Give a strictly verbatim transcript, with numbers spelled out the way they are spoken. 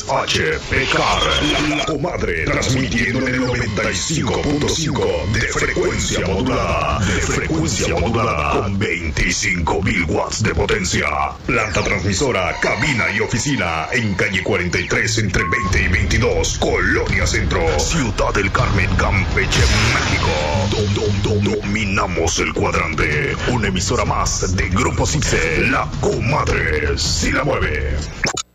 H Pecar, la comadre, transmitiendo en el noventa y cinco punto cinco de frecuencia modulada, de frecuencia modulada con veinticinco mil watts de potencia. Planta transmisora, cabina y oficina en calle cuarenta y tres entre veinte y veintidós, Colonia Centro, Ciudad del Carmen, Campeche, México. Dom, dom, dom, dominamos el cuadrante. Una emisora más de Grupo Cipse, la comadre si la mueve.